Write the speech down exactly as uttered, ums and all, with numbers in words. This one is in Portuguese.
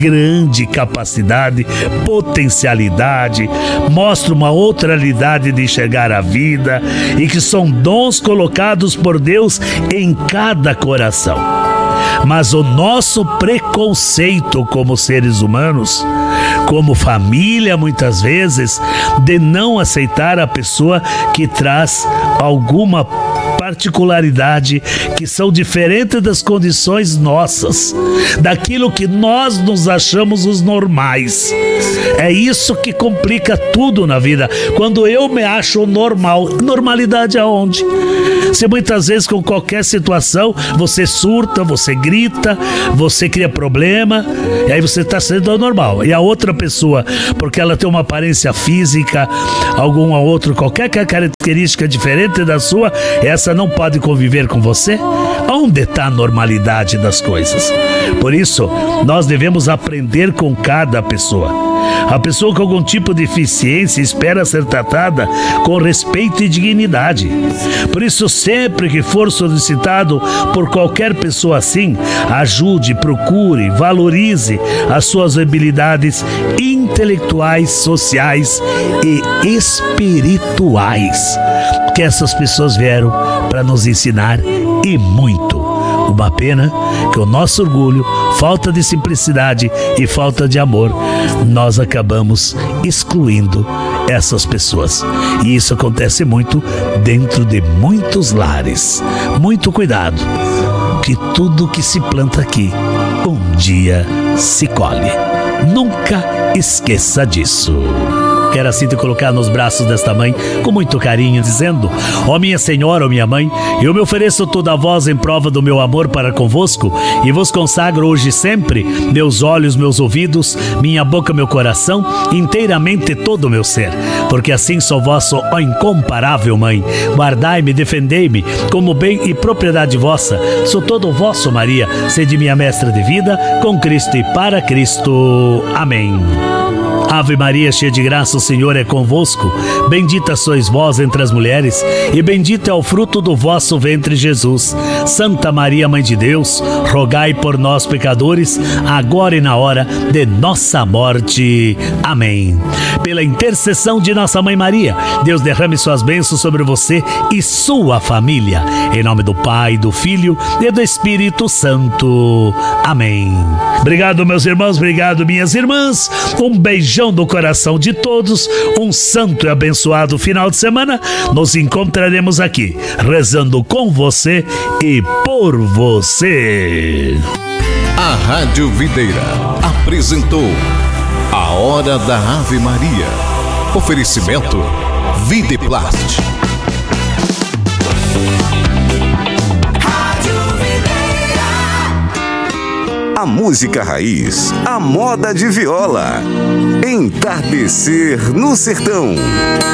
grande capacidade, potencialidade, mostra uma outra realidade de enxergar a vida e que são dons colocados por Deus em cada coração. Mas o nosso preconceito como seres humanos, como família muitas vezes, de não aceitar a pessoa que traz alguma particularidade que são diferentes das condições nossas, daquilo que nós nos achamos os normais. É isso que complica tudo na vida. Quando eu me acho normal, normalidade aonde? Se muitas vezes com qualquer situação você surta, você grita, você cria problema, e aí você está sendo anormal. E a outra pessoa, porque ela tem uma aparência física, alguma outra, qualquer característica diferente da sua, essa não pode conviver com você? Onde está a normalidade das coisas? Por isso, nós devemos aprender com cada pessoa. A pessoa com algum tipo de deficiência espera ser tratada com respeito e dignidade. Por isso, sempre que for solicitado por qualquer pessoa assim, ajude, procure, valorize as suas habilidades intelectuais, sociais e espirituais. Que essas pessoas vieram para nos ensinar e muito. Uma pena que o nosso orgulho, falta de simplicidade e falta de amor, nós acabamos excluindo essas pessoas. E isso acontece muito dentro de muitos lares. Muito cuidado, que tudo que se planta aqui, um dia se colhe. Nunca esqueça disso. Quero assim te colocar nos braços desta mãe com muito carinho, dizendo: ó minha senhora, ó minha mãe, eu me ofereço toda a vós em prova do meu amor para convosco e vos consagro hoje e sempre meus olhos, meus ouvidos, minha boca, meu coração, inteiramente todo o meu ser, porque assim sou vosso, ó incomparável mãe. Guardai-me, defendei-me como bem e propriedade vossa. Sou todo vosso, Maria, sede minha mestra de vida, com Cristo e para Cristo. Amém. Ave Maria, cheia de graça, o Senhor é convosco. Bendita sois vós entre as mulheres, e bendito é o fruto do vosso ventre, Jesus. Santa Maria, Mãe de Deus, rogai por nós, pecadores, agora e na hora de nossa morte. Amém. Pela intercessão de nossa Mãe Maria, Deus derrame suas bênçãos sobre você e sua família. Em nome do Pai, do Filho e do Espírito Santo. Amém. Obrigado, meus irmãos, obrigado, minhas irmãs. Um beijão do coração de todos, um santo e abençoado final de semana. Nos encontraremos aqui, rezando com você e por você. A Rádio Videira apresentou A Hora da Ave Maria. Oferecimento Videplast. A música raiz, a moda de viola. Entardecer no Sertão.